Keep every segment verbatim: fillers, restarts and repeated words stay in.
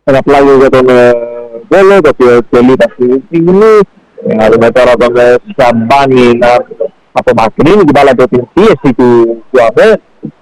ένα πλάγιο για τον Βόλο, το οποίο τελείται αυτή τη στιγμή. Να δούμε τώρα τον Σαμπάνη να απομακρύνει την μπάλα από την πίεση του, του ΑΒΕ.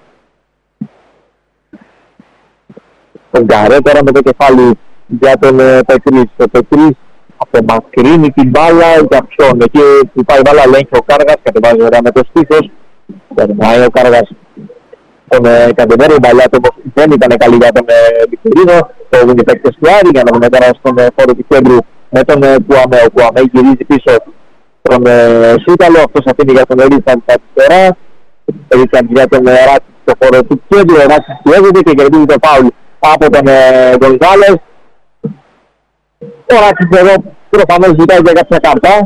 Τον Γκαρέ τώρα με το κεφάλι για τον Πετρίς. Ο Πετρίς απομακρύνει την μπάλα για ποιον. Εκεί που πάει η μπάλα ελέγχει ο Κάργας, κατεβάζει ωραία με το στήθος. Περνάει ο Κάργας τον κατεβαίνει, η μπαλιά του δεν ήταν καλή για τον Λικουρίνο. Το βγουν οι παίκτες του Άρη για να δούμε τώρα στον χώρο του κέντρου με τον Κουαμέ. Ο Κουαμέ γυρίζει πίσω τον Σούταλο, αυτός αφήνει για τον Ρίτσαντ τα αριστερά. Ρίτσαντ για τον Ράτσι στο χώρο του κέντρου, ο Ράτσις πιέζεται και κερδίζει το φάουλ από τον Γκονζάλες. Ο Ράτσις εδώ προφανώς ζητάει για κάποια κάρτα.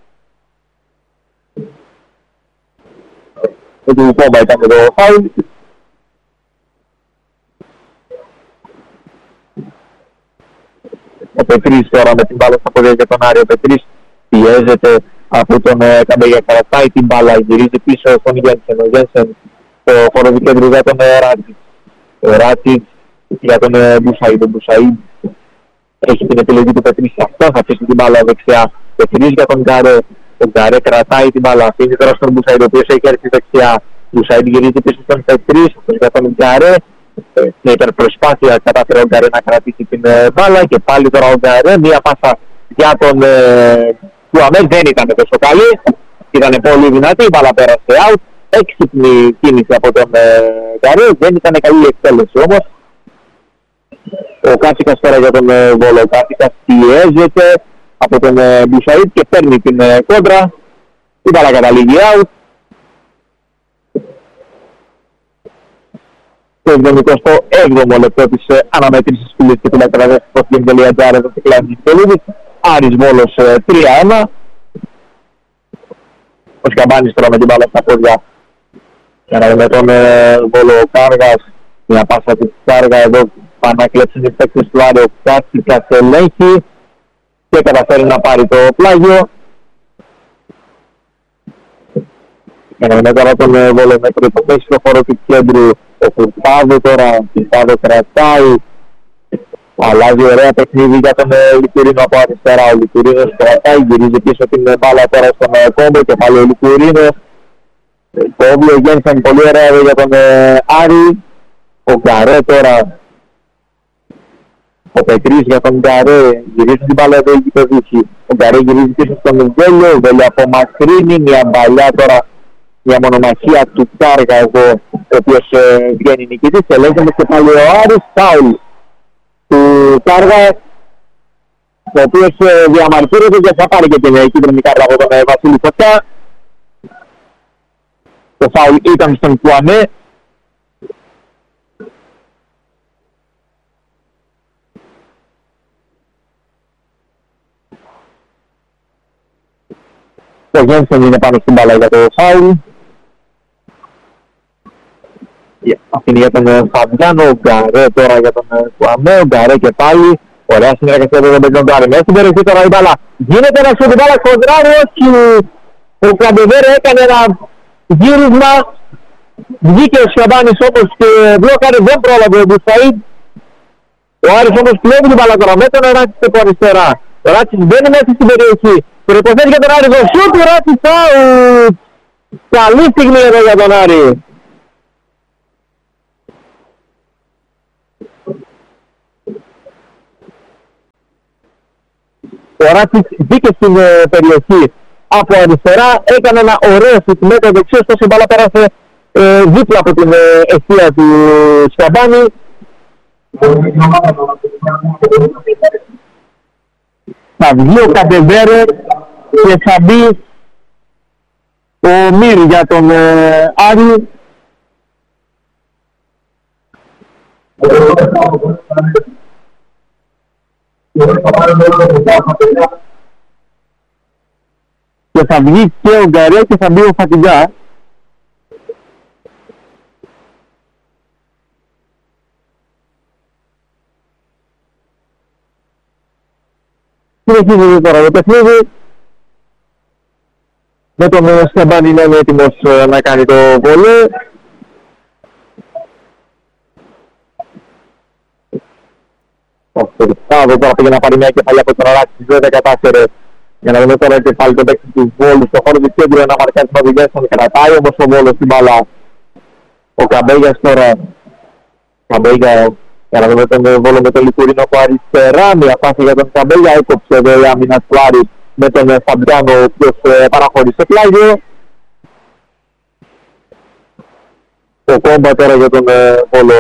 Και του κόμμα ήταν το φάουλ. Ο Πετρίς τώρα με την μπάλα στα πόδια για τον Άρη. Ο Πετρίς πιέζεται από τον ε, Καμπέγια, κρατάει την μπάλα, γυρίζει πίσω στον Γένσεν. Ο Γένσεν στο χώρο του κέντρου για τον ε, Ράτσιτ. Ο Ράτσιτ για τον ε, Μπουσαΐντ. Ο Μπουσαΐντ έχει την επιλογή του Πετρίς, αυτό θα αφήσει την μπάλα δεξιά. Πετρίς για τον Γκαρέ. Ο Γκαρέ κρατάει την μπάλα, αφήνει τώρα στον Μπουσαΐντ, ο οποίος έχει έρθει δεξιά. Μπουσαΐντ γυρίζει πίσω στον Πετρίς, αυτός για τον Γκαρέ. Με υπερπροσπάθεια κατάφερε ο Γκαρέ να κρατήσει την ε, μπάλα και πάλι τώρα ο Γκαρέ, μία πάσα για τον ε, Κουαμέ, δεν ήταν τόσο καλή, ήταν πολύ δυνατή, η μπάλα πέρασε out, έξυπνη κίνηση από τον ε, Γκαρέ, δεν ήταν καλή η εκτέλεση όμως. Ο Κάτσικας τώρα για τον ε, Βόλο, ο Κάτσικας πιέζεται από τον ε, Μπουσαΐντ και παίρνει την ε, κόντρα, η μπάλα καταλήγει out. Το εβδομηκοστό έβδομο λεπτό της ε, αναμέτρησης του Λίσκη του Λακραδές στο Game.gr εδώ στο κλάδι της Τελούδης. Άρης Βόλος ε, τρία ένα. Ο Σκαμπάνης τώρα με την μπάλα στα πόδια. Για να δούμε τον ε, Βόλο Κάργας. Μια πάσα της Κάργα εδώ πάνε να κλέψουν οι παίκτες του Άρη. Ο Κάτσικας ελέγχει και καταφέρει να πάρει το πλάγιο. Για να δούμε τώρα τον ε, Βόλο με προϋποθέσεις στο χώρο του κέντρου. Ο Κουρτάδο τώρα, ο Κουρτάδο κρατάει, αλλάζει ωραία παιχνίδι για τον ε, Λικουρίνο από αριστερά. Ο Λικουρίνος κρατάει, γυρίζει πίσω την ε, μπάλα τώρα στον ε, κόμπο και πάλι ο Λικουρίνος. Το όβλιο γέννησαν πολύ ωραία για τον ε, Άρη. Ο Γκαρέ τώρα, ο Πετρίς για τον Γκαρέ, γυρίζει την μπάλα εδώ εκεί το δίχει. Ο Γκαρέ γυρίζει πίσω στον Βέλιο, ο Βέλιο απομακρύνει, μια μπαλιά τώρα. Η μονομαχία του Κάργα εδώ, ο οποίος ε, βγαίνει νικητής, ελέγχεται και πάλι ο Άρης, φάουλ του Κάργα, ο οποίος ε, διαμαρτύρεται και θα πάρει και την ε, κίτρινη κάρτα από τον ε, Βασίλη Φωτιά. Το φάουλ ήταν στον Κουαμέ. Το Γένσεν είναι πάνω στην μπάλα για το φάουλ. Αφήνει για τον Φαμπιάνο, ο Γκαρέ τώρα για τον Κουαμέ, ο Γκαρέ και πάλι. Ωραία συνεργασία εδώ με τον Γκαρέ. Μέσα στην περιοχή τώρα η μπάλα. Γίνεται ένα σου την μπάλα κοντράρι, όχι. Ο Καντεβέρε έκανε ένα γύρισμα. Βγήκε ο Σιαμπάνης όπως και μπλόκαρε, δεν πρόλαβε ο Μπουσαΐντ. Ο Άρης όμως κλέβει την μπάλα τώρα με τον Ράτσις από αριστερά. Ο Ράτσις μπαίνει μέσα στην περιοχή. Προϋποθέτει για τον Άρη το σούτ, ο Ράτσις out. Καλή στιγμή εδώ για τον Άρη. Ο Ράτσις μπήκε στην ε, περιοχή από αριστερά, έκανε ένα ωραίο σουτ με το δεξιό, ωστόσο η μπάλα πέρασε ε, δίπλα από την ε, αιστεία του Σκαμπάνη. Θα βγει ο Καντεβέρε και θα μπει ο Μύρ για τον ε, Άρη. Και θα βγει και ο Γκαρέ και θα μπει ο Φατιγκά. Συνεχίζει τώρα το παιχνίδι. Με τον Σκαμπάνη να είναι έτοιμος να κάνει το βολέ. Ο Αυτό εδώ τώρα πήγε να πάρει μια κεφαλιά από τον Ράκη, δεν τα κατάφερε. Για να δούμε τώρα και πάλι το παίκτη του Βόλου στο χώρο του κέντρου, ένα μαρκάκι Μαδουλιέσσον, κρατάει όμως ο Βόλος την μπάλα. Ο Καμπέγιας τώρα, Καμπέγια, για να δούμε τον Βόλο με τον Λικουρίνο από αριστερά, μια φάση για τον Καμπέγια, έκοψε εδώ η άμυνα του Άρη με τον Φαμπιάνο, ο οποίος παραχώρησε πλάγιο. Το κόμπα τώρα για τον Βόλο.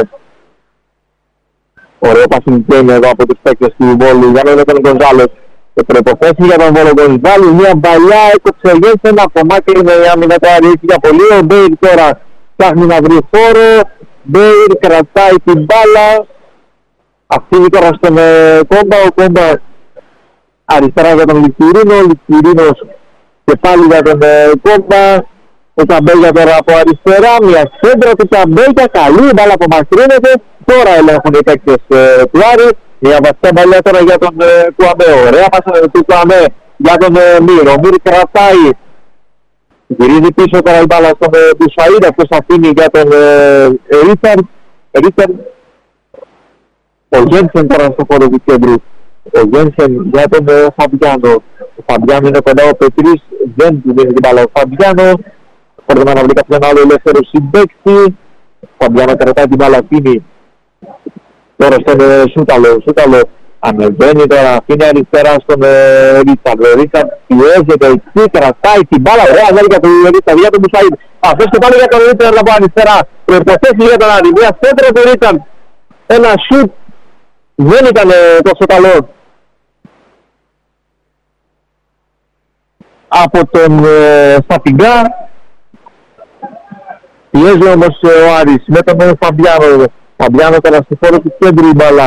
Ωραίο πασινικένιο εδώ από τους παίκτες του Βόλου, για να δούμε τον Γκονζάλος. Και προποθέσει για τον Βόλο Γκονζάλου, μια μπαλιά, έκοψε γένσε ένα κομμάτι, είναι η άμυνα του Άρη για πολύ. Ο Μπέιρ τώρα ψάχνει να βρει χώρο, Μπέιρ κρατάει την μπάλα, αφήνει τώρα στον ε, Κόμπα, ο Κόμπα αριστερά για τον Λικουρίνο, ο Λικουρίνος και πάλι για τον ε, Κόμπα, ο Καμπέγια τώρα από αριστερά, μια σέντρα του Καμπέγια, καλή μπάλα που μακρύνεται, τώρα ελέγχουν οι παίκτες ε, του Άρη, μια βασικά μπαλιά τώρα για τον ε, Κουαμέ, ωραία πάσα του Κουαμέ για τον ε, Μύρ, ο Μύρ κρατάει. Γυρίζει πίσω τώρα η μπάλα στον Μπουσαΐδ, αυτός αφήνει για τον Ρίτσαρντ. Ρίτσαρντ. Ο Γένσεν τώρα στο χώρο του κέντρου. Ο Γένσεν για τον Φαμπιάνο. Ο Φαμπιάνο είναι κοντά, ο Πετρής δεν του δίνει την μπάλα. Ο Φαμπιάνο πρέπει να βρει κάποιον άλλο ελεύθερο συμπαίκτη. Ο Φαμπιάνο κρατάει την μπάλα, αφήνει τώρα στον Σούταλο. Σούταλο ανεβαίνει τώρα, αφήνει αριστερά στον Ρίτσαρντ. Ο Ρίτσαρντ πιέζεται εκεί, κρατάει την μπάλα. Ωραία βέλγια του Ρίτσαρντ για τον Μπουσαΐδ. Αυτός και πάλι για τον Ρίτσαρντ από αριστερά. Προποθέσει για τον Άρη. Μια σέντρα του Ρίτσαρντ. Ένα σουτ δεν ήταν τόσο καλό από τον ε, Σαφιγκά. Πιέζει όμως ο Άρης με τον Φαμπιάνο. Φαμπιάνο τώρα στη χώρο του κέντρου η μπάλα.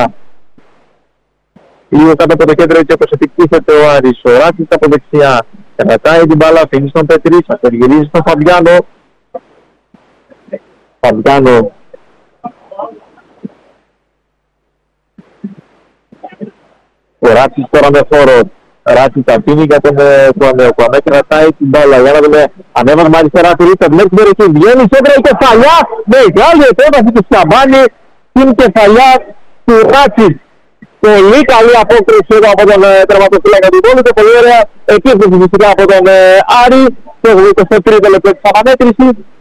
Λίγο κάτω από το κέντρο έτσι όπως επιτίθεται ο Άρης. Ο Ράκης από δεξιά. Κρατάει την μπάλα, αφήνει στον Πετρή, αφεργυρίζει στον Φαμπιάνο. Φαμπιάνο. Ο Ράκης τώρα με φόρο. Ράκης αφήνει για τον Κουαμέ. Ο Κουαμέ κρατάει την μπάλα. Για να δούμε. Ανέβασμα αριστερά του Ρίτσαρντ. Μέχρι την περιοχή. Βγαίνει σέντρα η κεφαλιά. Μεγάλη επέμβαση του Σαμπάνη. Την κεφαλιά του Ράκης. Πολύ καλή απόκριση εδώ από τον ε, τερματοφύλακα του Βόλου και πολύ ωραία επίθεση φυσικά από τον ε, Άρη. Το ογδόντα τρίτο λεπτό της αναμέτρησης.